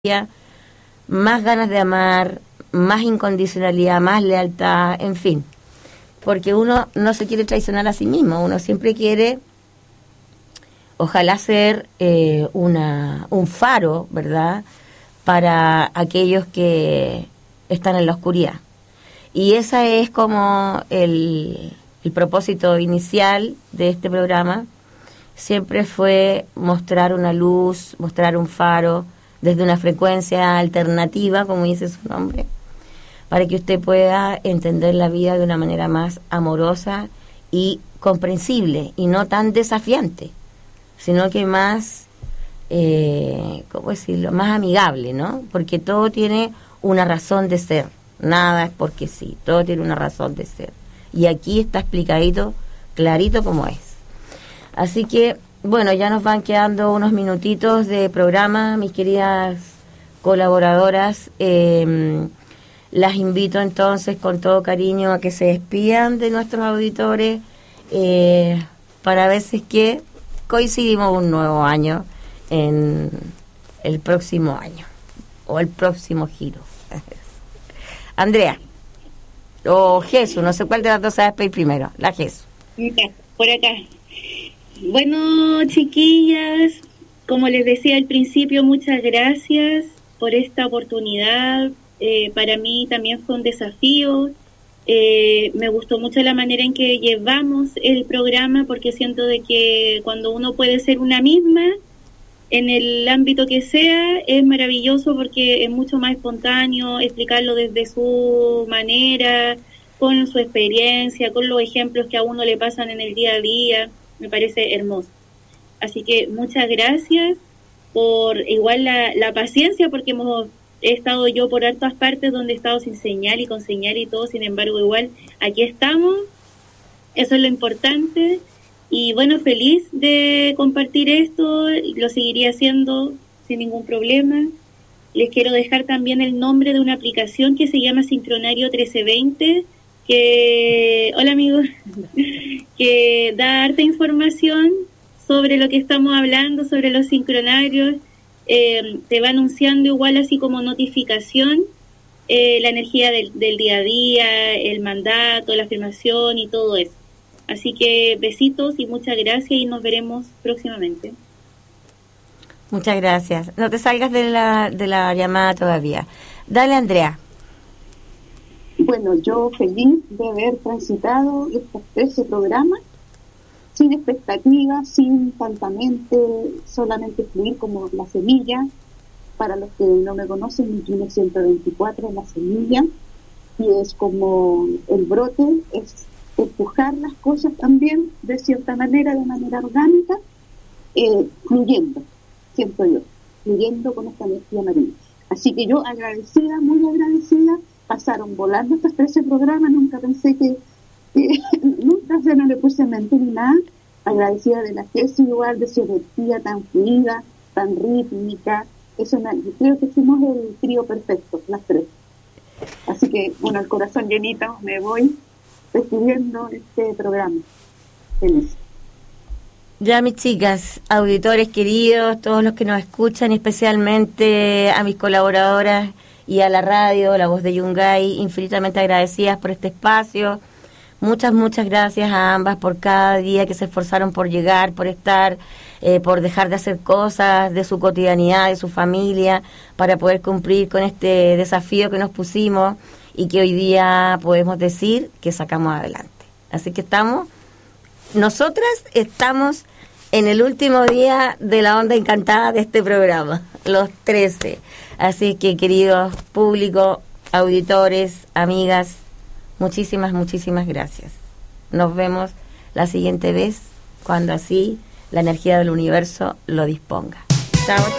más ganas de amar, más incondicionalidad, más lealtad, en fin. Porque uno no se quiere traicionar a sí mismo, uno siempre quiere, ojalá ser un faro, ¿verdad?, para aquellos que están en la oscuridad. Y ese es como el propósito inicial de este programa, siempre fue mostrar una luz, mostrar un faro, desde una frecuencia alternativa, como dice su nombre, para que usted pueda entender la vida de una manera más amorosa y comprensible, y no tan desafiante, sino que más, ¿cómo decirlo?, más amigable, ¿no? Porque todo tiene una razón de ser, nada es porque sí, todo tiene una razón de ser. Y aquí está explicadito, clarito como es. Así que, bueno, ya nos van quedando unos minutitos de programa, mis queridas colaboradoras. Las invito entonces con todo cariño a que se despidan de nuestros auditores para ver si es que coincidimos un nuevo año en el próximo año o el próximo giro. Andrea o Jesús, no sé cuál de las dos se va a despedir primero. La Jesús. Por acá. Bueno, chiquillas, como les decía al principio, muchas gracias por esta oportunidad. Para mí también fue un desafío. Me gustó mucho la manera en que llevamos el programa, porque siento de que cuando uno puede ser una misma, en el ámbito que sea, es maravilloso porque es mucho más espontáneo explicarlo desde su manera, con su experiencia, con los ejemplos que a uno le pasan en el día a día. Me parece hermoso. Así que muchas gracias por igual la paciencia, porque he estado yo por hartas partes donde he estado sin señal y con señal y todo, sin embargo igual aquí estamos, eso es lo importante. Y bueno, feliz de compartir esto, lo seguiría haciendo sin ningún problema. Les quiero dejar también el nombre de una aplicación que se llama Sincronario 1320, hola amigos, que da harta información sobre lo que estamos hablando, sobre los sincronarios. Te va anunciando igual así como notificación la energía del día a día, el mandato, la afirmación y todo eso. Así que besitos y muchas gracias y nos veremos próximamente. Muchas gracias. No te salgas de la llamada todavía. Dale, Andrea. Bueno, yo feliz de haber transitado estos 13 programas, sin expectativas, sin tantamente, solamente fluir como la semilla. Para los que no me conocen, mi 124 es la semilla, y es como el brote, es empujar las cosas también, de cierta manera, de manera orgánica, fluyendo, siento yo, fluyendo con esta energía marina. Así que yo agradecida, muy agradecida. Pasaron volando estos 13 programas, nunca pensé que nunca se no le puse en mente ni nada. Agradecida de la Jesús igual, de su energía tan fluida, tan rítmica. Creo que fuimos el trío perfecto, las tres. Así que, bueno, el corazón llenito, me voy despidiendo este programa. Feliz. Ya, mis chicas, auditores queridos, todos los que nos escuchan, especialmente a mis colaboradoras y a la radio, La Voz de Yungay, infinitamente agradecidas por este espacio. Muchas, muchas gracias a ambas por cada día que se esforzaron por llegar, por estar, por dejar de hacer cosas de su cotidianidad, de su familia, para poder cumplir con este desafío que nos pusimos y que hoy día podemos decir que sacamos adelante. Así que nosotras estamos en el último día de la onda encantada de este programa, los 13. Así que, queridos público, auditores, amigas, muchísimas, muchísimas gracias. Nos vemos la siguiente vez, cuando así la energía del universo lo disponga. Chao.